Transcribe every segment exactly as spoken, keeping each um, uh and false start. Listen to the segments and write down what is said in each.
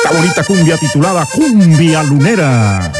esta bonita cumbia titulada Cumbia Lunera.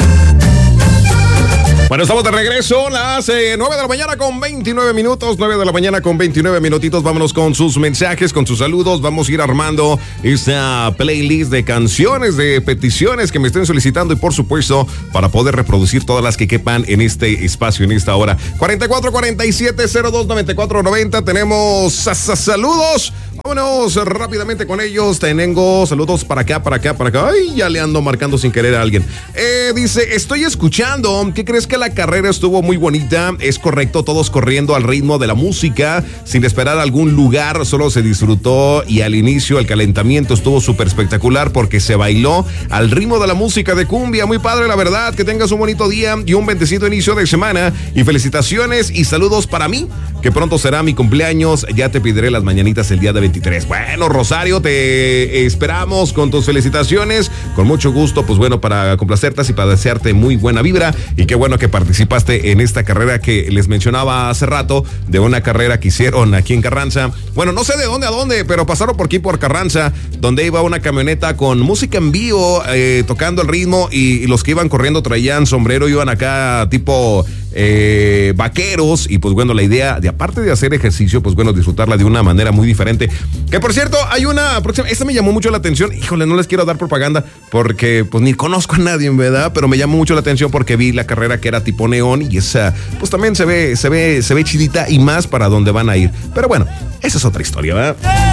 Bueno, estamos de regreso, las eh, nueve de la mañana con veintinueve minutos, nueve de la mañana con veintinueve minutitos. Vámonos con sus mensajes, con sus saludos. Vamos a ir armando esta playlist de canciones, de peticiones que me estén solicitando y, por supuesto, para poder reproducir todas las que quepan en este espacio, en esta hora. cuarenta y cuatro cuarenta y siete cero dos noventa y cuatro noventa. Tenemos saludos. Vámonos rápidamente con ellos. Tengo saludos para acá, para acá, para acá. Ay, ya le ando marcando sin querer a alguien. Eh, dice, estoy escuchando. ¿Qué crees que la carrera estuvo muy bonita? Es correcto, todos corriendo al ritmo de la música, sin esperar algún lugar, solo se disfrutó y al inicio el calentamiento estuvo súper espectacular porque se bailó al ritmo de la música de cumbia. Muy padre, la verdad. Que tengas un bonito día y un bendecido inicio de semana y felicitaciones y saludos para mí, que pronto será mi cumpleaños. Ya te pediré las mañanitas el día de veintitrés. Bueno, Rosario, te esperamos con tus felicitaciones, con mucho gusto, pues bueno, para complacerte y para desearte muy buena vibra. Y qué bueno que participaste en esta carrera que les mencionaba hace rato, de una carrera que hicieron aquí en Carranza. Bueno, no sé de dónde a dónde, pero pasaron por aquí por Carranza, donde iba una camioneta con música en vivo, eh, tocando el ritmo, y, y los que iban corriendo traían sombrero, iban acá tipo eh, vaqueros, y pues bueno, la idea de, aparte de hacer ejercicio, pues bueno, disfrutarla de una manera muy diferente. Que por cierto, hay una próxima, esta me llamó mucho la atención. Híjole, no les quiero dar propaganda porque pues ni conozco a nadie, en verdad, pero me llamó mucho la atención porque vi la carrera que era tipo neón, y esa pues también se ve, se ve, se ve chidita, y más para dónde van a ir. Pero bueno, esa es otra historia, ¿verdad?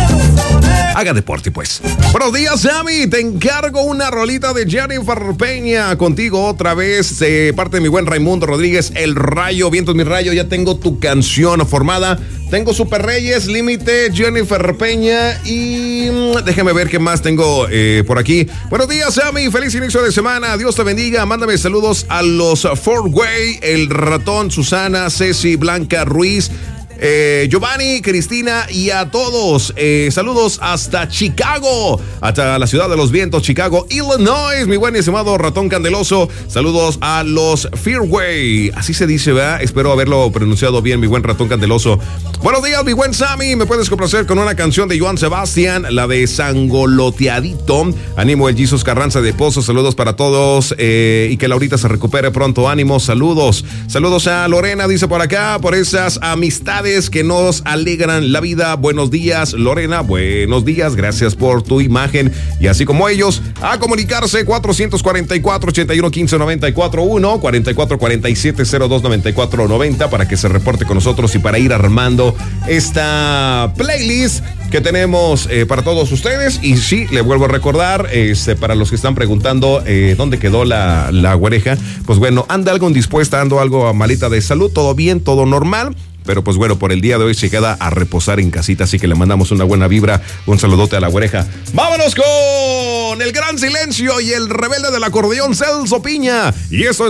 Haga deporte, pues. Buenos días, Sammy. Te encargo una rolita de Jennifer Peña. Contigo otra vez, eh, parte de mi buen Raimundo Rodríguez, El Rayo, Vientos mi Rayo. Ya tengo tu canción formada. Tengo Super Reyes, Límite, Jennifer Peña y mmm, déjame ver qué más tengo eh, por aquí. Buenos días, Sammy. Feliz inicio de semana. Dios te bendiga. Mándame saludos a los Four Way, El Ratón, Susana, Ceci, Blanca, Ruiz, Eh, Giovanni, Cristina y a todos. Eh, saludos hasta Chicago, hasta la ciudad de los vientos, Chicago, Illinois, mi buen y estimado Ratón Candeloso. Saludos a los Fairway, así se dice, ¿verdad? Espero haberlo pronunciado bien, mi buen Ratón Candeloso. Buenos días, mi buen Sammy. Me puedes complacer con una canción de Joan Sebastián, la de Sangoloteadito. Ánimo, el Jesus Carranza de Pozo. Saludos para todos eh, y que Laurita se recupere pronto. Ánimo, saludos. Saludos a Lorena, dice por acá, por esas amistades que nos alegran la vida. Buenos días, Lorena. Buenos días. Gracias por tu imagen. Y así como ellos, a comunicarse cuatrocientos cuarenta y cuatro, ochenta y uno, quince, noventa y cuatro, uno, cuarenta y cuatro cuarenta y siete, cero dos noventa y cuatro noventa para que se reporte con nosotros y para ir armando esta playlist que tenemos eh, para todos ustedes. Y sí, le vuelvo a recordar, este, para los que están preguntando eh, dónde quedó la, la güereja, pues bueno, anda algo indispuesta, ando algo malita de salud, todo bien, todo normal. Pero pues bueno, por el día de hoy se queda a reposar en casita, así que le mandamos una buena vibra, un saludote a la güereja. ¡Vámonos con El Gran Silencio y el rebelde del acordeón, Celso Piña! Y eso es